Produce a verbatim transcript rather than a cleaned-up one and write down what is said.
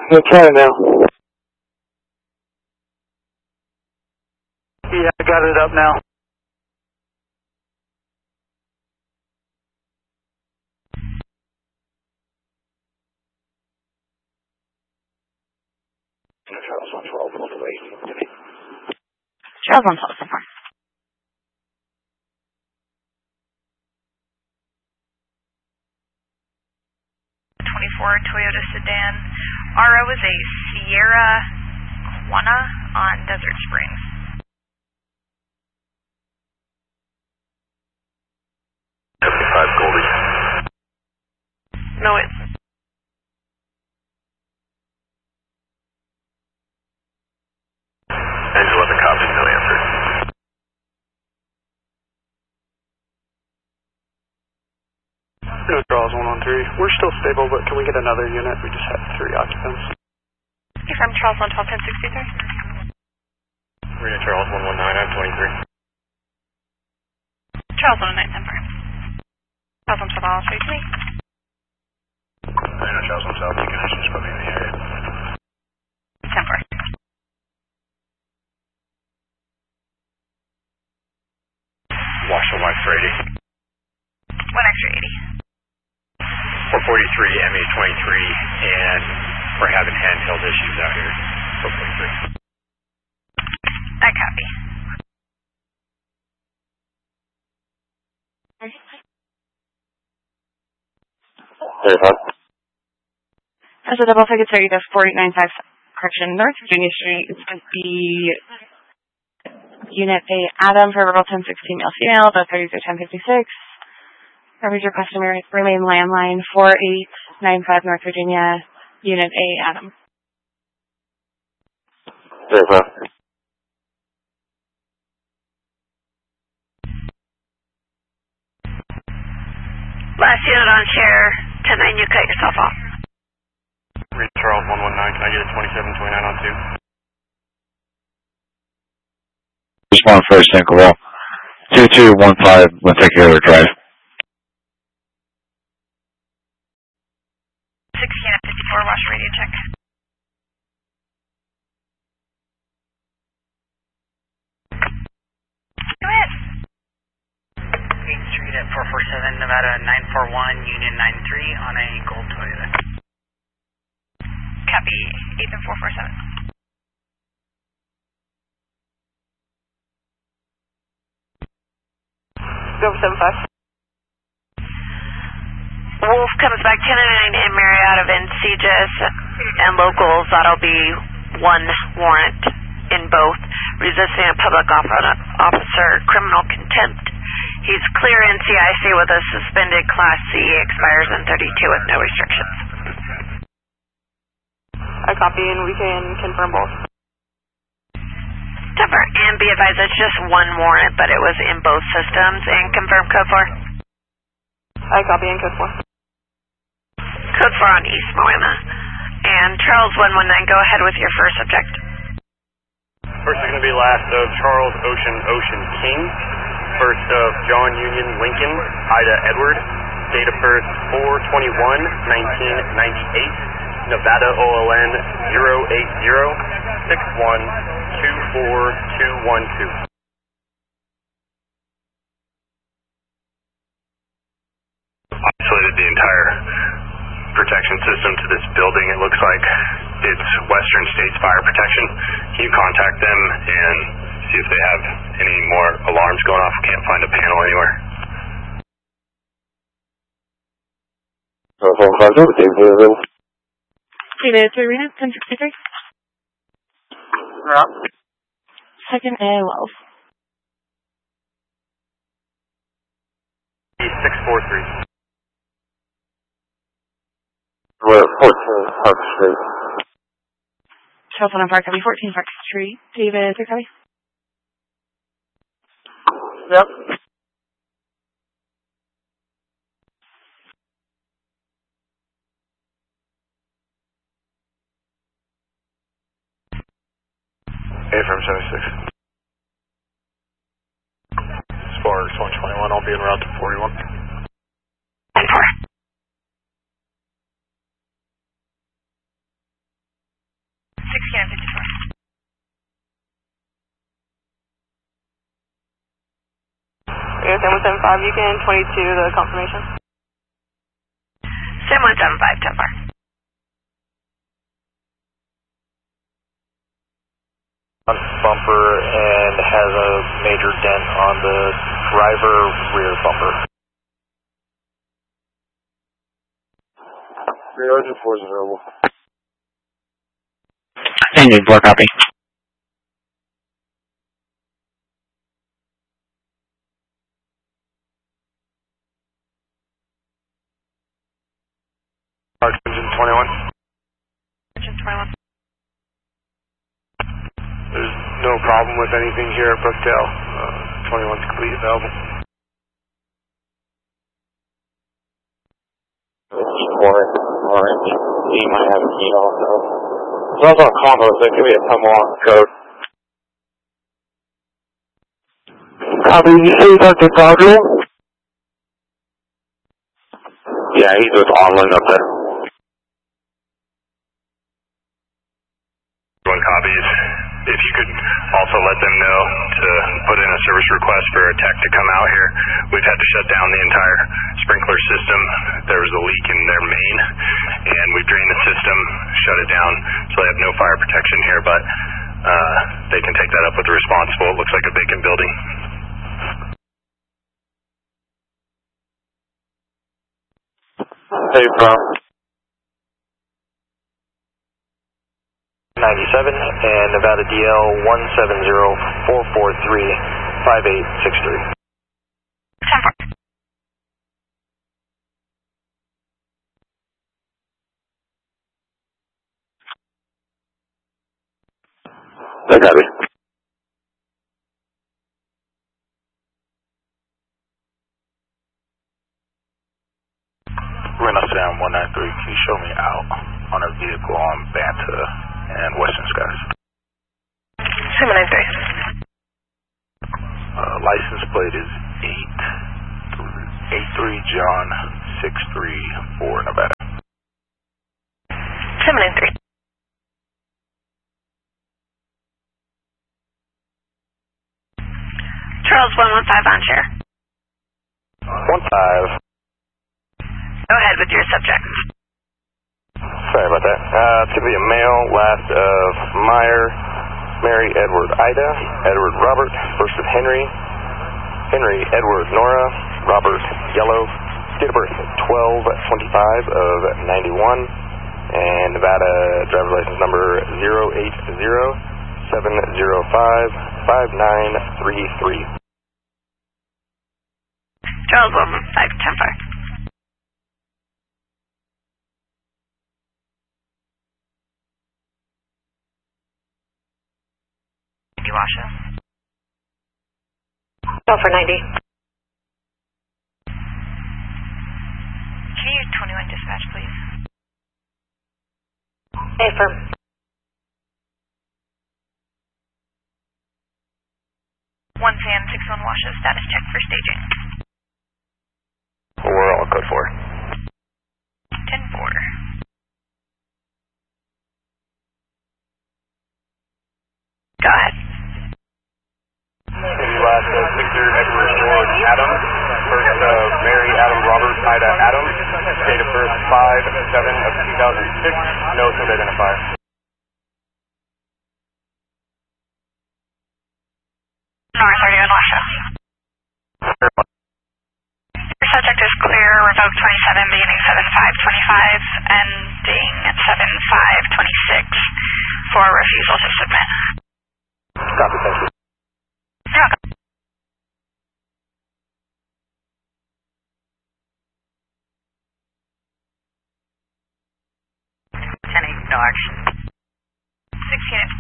I'm trying now. Yeah, I got it up now. Charles one twelve all the way. Charles one twelve so far. twenty-four Toyota sedan. R O is a Sierra Quana on Desert Springs. seventy-five Goldie. No, it's Angela, the copy, no answer. No, Charles one one three. We're still stable, but can we get another unit? We just had three occupants. from Charles one twelve ten sixty-three. Rita Charles one one nine, I'm twenty-three. Charles one one nine ten four. Charles one twelve, I'll straight to me. Rita Charles one twelve, you can actually just put me in the area. ten four. Washington one for eighty. One extra eighty. four forty-three, M A twenty-three, and we're having handheld issues out here. four forty-three. I copy. As a double ticket thirty, that's four eight nine five, correction, North Virginia Street. It's going to be Unit A, Adam, for verbal ten sixteen, male female, the thirty-three ten fifty-six. Coverage your customer remain landline four eight nine five, North Virginia, Unit A, Adam. Last unit on share, ten nine, you cut yourself off. Reed Charles one one nine, can I get a twenty-seven twenty-nine on two? Just one first, single roll. two two one five, we'll take care of the drive. sixteen at fifty-four, watch radio check. Go ahead. eighth Street at four forty-seven, Nevada nine four one, Union nine three on a gold Toyota. Copy, eighth and four forty-seven. Go seven five. Wolf comes back ten nine and Mary out of N C G S and locals. That'll be one warrant in both. Resisting a public officer, criminal contempt. He's clear N C I C with a suspended Class C, expires in thirty-two with no restrictions. I copy and we can confirm both. Denver, and be advised it's just one warrant, but it was in both systems. And confirm code four. I copy and code four. Code four on East Moana. And Charles one one nine, go ahead with your first subject. First is going to be last of Charles Ocean Ocean King. First of John Union Lincoln Ida Edward. Date of birth four twenty-one nineteen ninety-eight. Nevada O L N zero eight zero six one two four two one two. Isolated the entire protection system to this building. It looks like it's Western States Fire Protection. Can you contact them and see if they have any more alarms going off? Can't find a panel anywhere. David, three Rena, ten sixty-three. Yeah. Second A, Wells. six four three. We're at fourteen Park Street. Charles one Park, copy, fourteen Park Street. David, three copy. Yep. A from seventy-six. Sparks one twenty-one, I'll be en route to forty-one. ten four. Okay, Sam one seven five, you can twenty-two the confirmation. Sam one seven five, ten four. Bumper and has a major dent on the driver rear bumper. Rear engine four is available. Engine four, copy. Engine twenty-one. Engine twenty-one. There's no problem with anything here at Brookdale. Uh, twenty-one's complete available. Support, orange. He might have a key also. It's also a combo, so it could be a Tumblr code. Copy, you say Doctor Cardinal? Yeah, he's with Onland up there. One copies. If you could also let them know to put in a service request for a tech to come out here. We've had to shut down the entire sprinkler system. There was a leak in their main, and we drained the system, shut it down, so they have no fire protection here, but uh, they can take that up with the responsible. It looks like a vacant building. Hey, bro. ninety-seven and Nevada D L one seven zero four four three five eight six three. ten four. I got it. Reno Sam one nine three, can you show me out on a vehicle on Banta and Western Skies? Sam one nine three. Uh, license plate is eight eight three John six three four Nevada. Sam one nine three. Charles one one five on chair. One five. Go ahead with your subject. Sorry about that. Uh, it's going to be a male, last of Meyer, Mary Edward Ida, Edward Robert, first of Henry, Henry Edward Nora, Robert Yellow, date of birth twelve twenty-five of ninety-one, and Nevada driver's license number zero eight zero seven zero five five nine three three. Charles one one five, ten four. Washa. Go for ninety. Can you use twenty-one dispatch, please? Hey, firm. One Sam, six one Washa, status check for staging. We're all code four. ten four. Go ahead. Last of Victor Edward George Adams, first of Mary Adam Robert Ida Adams, date of birth five seven of two thousand six, no code identifier. North thirty-one Washa. Your subject is clear, revoke twenty-seven, beginning seven five twenty-five, ending seven five twenty-six, for refusal to submit. Copy, thank you. You're welcome. ten eight, no action. sixteen